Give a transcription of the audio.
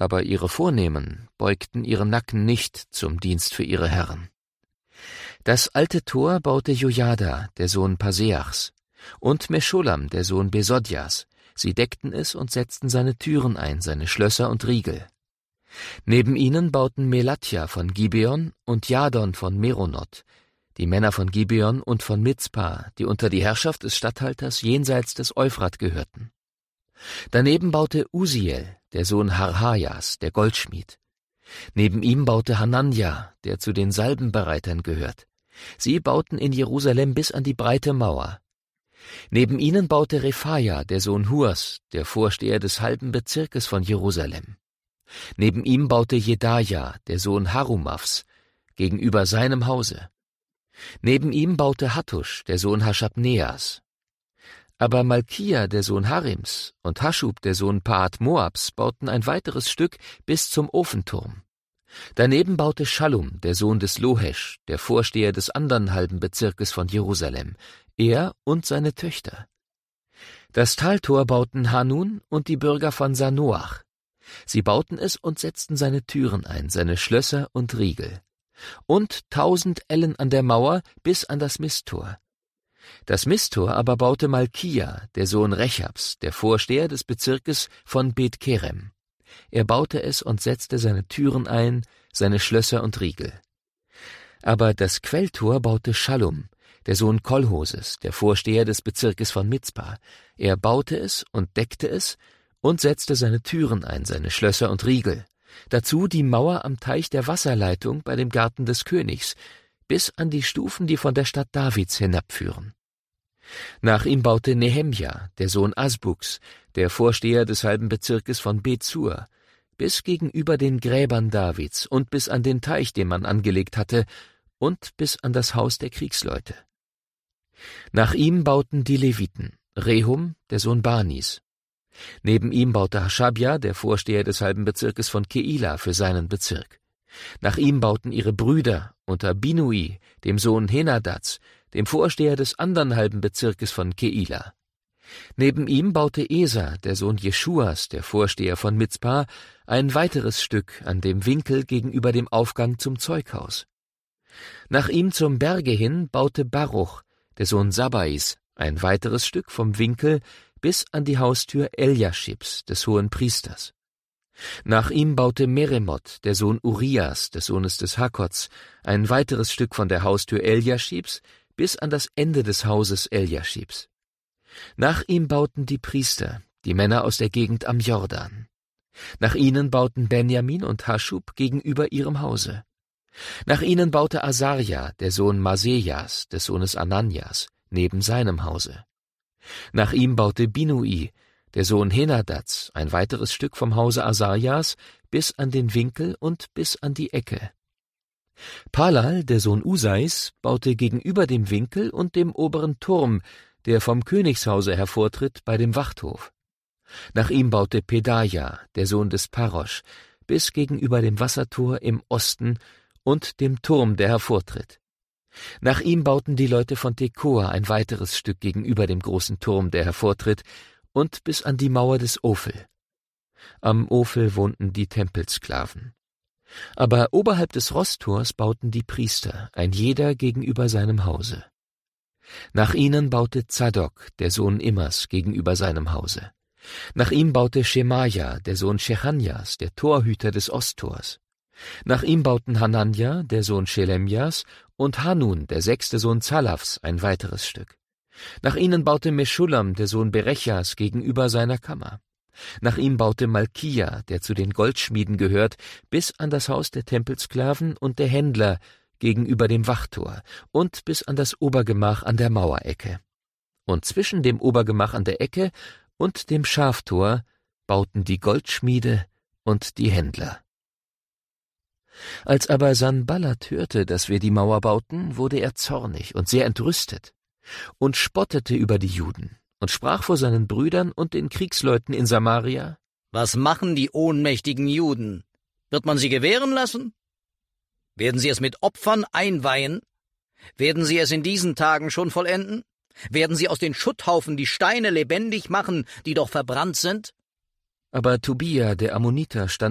aber ihre Vornehmen beugten ihren Nacken nicht zum Dienst für ihre Herren. Das alte Tor baute Jojada, der Sohn Paseachs, und Meschulam, der Sohn Besodjas. Sie deckten es und setzten seine Türen ein, seine Schlösser und Riegel. Neben ihnen bauten Melatja von Gibeon und Jadon von Meronoth, die Männer von Gibeon und von Mizpah, die unter die Herrschaft des Statthalters jenseits des Euphrat gehörten. Daneben baute Uziel, der Sohn Harhajas, der Goldschmied. Neben ihm baute Hananja, der zu den Salbenbereitern gehört. Sie bauten in Jerusalem bis an die breite Mauer. Neben ihnen baute Rephaja, der Sohn Hurs, der Vorsteher des halben Bezirkes von Jerusalem. Neben ihm baute Jedaja, der Sohn Harumafs, gegenüber seinem Hause. Neben ihm baute Hattusch, der Sohn Haschabneas. Aber Malkia, der Sohn Harims, und Haschub, der Sohn Paat Moabs, bauten ein weiteres Stück bis zum Ofenturm. Daneben baute Schallum, der Sohn des Lohesch, der Vorsteher des anderen halben Bezirkes von Jerusalem, er und seine Töchter. Das Taltor bauten Hanun und die Bürger von Sanoach. Sie bauten es und setzten seine Türen ein, seine Schlösser und Riegel. Und 1000 Ellen an der Mauer bis an das Misttor. Das Misttor aber baute Malkia, der Sohn Rechabs, der Vorsteher des Bezirkes von Bet-Kerem. Er baute es und setzte seine Türen ein, seine Schlösser und Riegel. Aber das Quelltor baute Schallum, der Sohn Kolhoses, der Vorsteher des Bezirkes von Mizpah. Er baute es und deckte es und setzte seine Türen ein, seine Schlösser und Riegel. Dazu die Mauer am Teich der Wasserleitung bei dem Garten des Königs, bis an die Stufen, die von der Stadt Davids hinabführen. Nach ihm baute Nehemja, der Sohn Asbuks, der Vorsteher des halben Bezirkes von Bet-Sur, bis gegenüber den Gräbern Davids und bis an den Teich, den man angelegt hatte, und bis an das Haus der Kriegsleute. Nach ihm bauten die Leviten, Rehum, der Sohn Banis. Neben ihm baute Haschabja, der Vorsteher des halben Bezirkes von Keila, für seinen Bezirk. Nach ihm bauten ihre Brüder unter Binui, dem Sohn Henadats, dem Vorsteher des anderen halben Bezirkes von Keila. Neben ihm baute Esa, der Sohn Jeschuas, der Vorsteher von Mizpah, ein weiteres Stück an dem Winkel gegenüber dem Aufgang zum Zeughaus. Nach ihm zum Berge hin baute Baruch, der Sohn Sabbais, ein weiteres Stück vom Winkel bis an die Haustür Eliaschibs, des hohen Priesters. Nach ihm baute Meremoth, der Sohn Urias, des Sohnes des Hakots, ein weiteres Stück von der Haustür Eliaschibs bis an das Ende des Hauses Eliaschibs. Nach ihm bauten die Priester, die Männer aus der Gegend am Jordan. Nach ihnen bauten Benjamin und Haschub gegenüber ihrem Hause. Nach ihnen baute Asaria, der Sohn Masejas, des Sohnes Ananias, neben seinem Hause. Nach ihm baute Binui, der Sohn Henadats, ein weiteres Stück vom Hause Asarias bis an den Winkel und bis an die Ecke. Palal, der Sohn Usais, baute gegenüber dem Winkel und dem oberen Turm, der vom Königshause hervortritt, bei dem Wachthof. Nach ihm baute Pedaja, der Sohn des Parosch, bis gegenüber dem Wassertor im Osten und dem Turm, der hervortritt. Nach ihm bauten die Leute von Tekoa ein weiteres Stück gegenüber dem großen Turm, der hervortritt, und bis an die Mauer des Ophel. Am Ophel wohnten die Tempelsklaven. Aber oberhalb des Rosttors bauten die Priester, ein jeder gegenüber seinem Hause. Nach ihnen baute Zadok, der Sohn Immers, gegenüber seinem Hause. Nach ihm baute Schemaja, der Sohn Shechanjas, der Torhüter des Osttors. Nach ihm bauten Hananja, der Sohn Schelemjas, und Hanun, der 6. Sohn Zalafs, ein weiteres Stück. Nach ihnen baute Meschulam, der Sohn Berechjas, gegenüber seiner Kammer. Nach ihm baute Malkia, der zu den Goldschmieden gehört, bis an das Haus der Tempelsklaven und der Händler gegenüber dem Wachtor und bis an das Obergemach an der Mauerecke. Und zwischen dem Obergemach an der Ecke und dem Schaftor bauten die Goldschmiede und die Händler. Als aber Sanballat hörte, dass wir die Mauer bauten, wurde er zornig und sehr entrüstet und spottete über die Juden und sprach vor seinen Brüdern und den Kriegsleuten in Samaria: Was machen die ohnmächtigen Juden? Wird man sie gewähren lassen? Werden sie es mit Opfern einweihen? Werden sie es in diesen Tagen schon vollenden? Werden sie aus den Schutthaufen die Steine lebendig machen, die doch verbrannt sind? Aber Tobia, der Ammoniter, stand